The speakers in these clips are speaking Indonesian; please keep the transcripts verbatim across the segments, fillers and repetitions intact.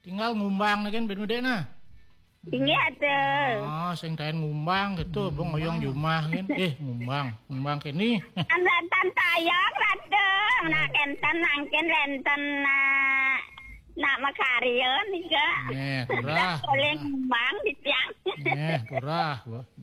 tinggal ngumbang kan ben udah nah. Inggih atuh. Oh, sing taen ngumbang gitu, bong oyong jumah kan. Eh, ngumbang, ngumbang kene. Anratan tayang ratuh, nak enten nangkin renten nak nak makarieun juga. Eh, turah. Boleh ngumbang di tiang. Eh, turah.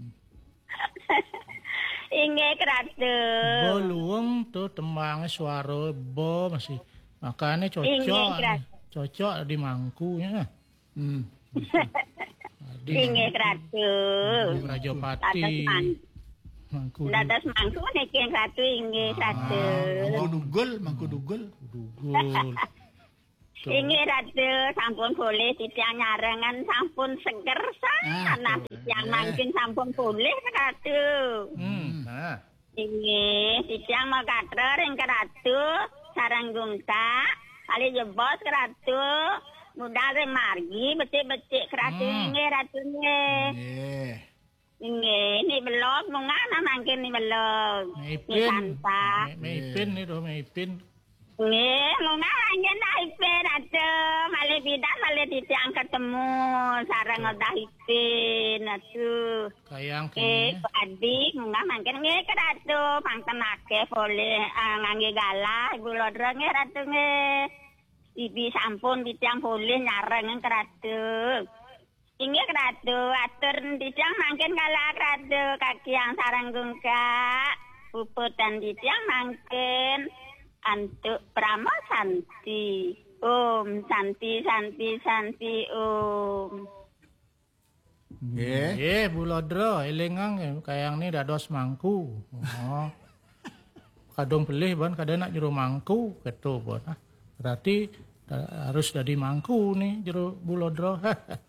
Inggih ratuh. Bo luweng tuh tembangnya suara bo masih. Makanya Inggih, cocok. Krat. Cocok di mangkunya. Hmm. Inggih ratuh. Rajopati. Mangku. Dados mangku niki ratu inggih ratuh. Mangku dugul, mangku dugul. Dugul. Inggih ratu sampun boleh titiang nyarengan sampun seger sana titiang mangkin sampun boleh ratu. Hmm, nah. Inggih titiang makatrer ing ratu sareng gungta kali jebos ratu mudah re margi becik-becik ratu inggih ratu nggih. Nggih. Inggih ni belok mungana mangkin ni belok. Meipin. Meipin ni do meipin. Nggih, mungana nggih naipin atuh, male bidan male titiang ketemu sareng ngedahipin atuh. Kayang Eh, kene. adik munggah mangkin nggih ke ratu pangtenake boleh ngangge galah Ibu Lodro nggih ratu nggih. Ibi sampun titiang boleh nyareng ke ratu. Inggih ratu atur titiang mangkin galah ratu kaki yang sareng gungka. Puput dan titiang mangkin antuk Prama Santi. Om Santi Santi Santi Om. Nggih. Eh, Bu Lodro, elengang kayang ni dados mangku. Oh. Kadung pelih ban kada nak jero mangku ketu bon. Ah, berarti da, harus jadi mangku nih jero Bu Lodro.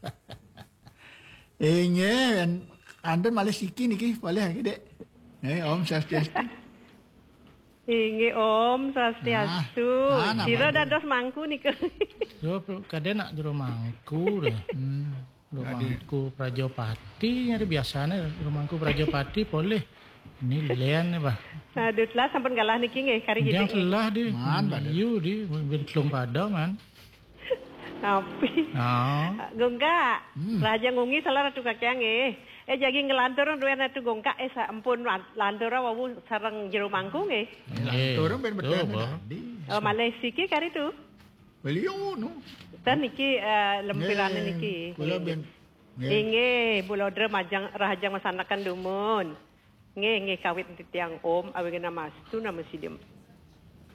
Eh nggih, anden malih siki niki boleh Dek. Eh Om Swastiastu. Inggih Om Swastiastu. Nah, nah, Jiro nama dados mangku nih ke. Yo kada nak jero mangku deh. Hmm. Rumangku Prajopati nyari biasanya rumangku Prajopati boleh. Ini lilian nih bah. Aduh lah sampun galah niki nggih kari Yang gitu. telah di Man, pada. Yu di bentlung pada man. Api. Nah, Gongka. Hmm. Raja ngungi salah ratu kakyang nggih. Eh jagi ngelantur duwe ratu gongka eh sampun lantur wawu sareng jero mangku nggih. Turun ben betul. Oh Malaysia kari tu. Beliau no. Dan niki uh, lempiran Nggih, niki. kula ben nggih. Inggih, Bulodra majang rahajang masanakan dumun. Nggih, nggih kawit titiang Om awigena mas tu nama sidem.